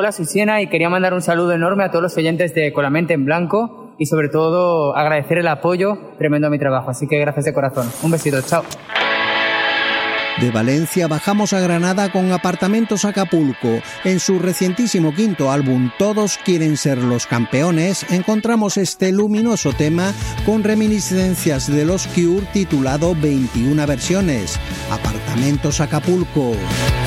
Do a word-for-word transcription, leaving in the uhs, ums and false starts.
Hola, soy Siena y quería mandar un saludo enorme a todos los oyentes de Con la mente en blanco y sobre todo agradecer el apoyo tremendo a mi trabajo. Así que gracias de corazón. Un besito, chao. De Valencia bajamos a Granada con Apartamentos Acapulco. En su recientísimo quinto álbum Todos quieren ser los campeones, encontramos este luminoso tema con reminiscencias de los Cure titulado veintiuna versiones. Apartamentos Acapulco.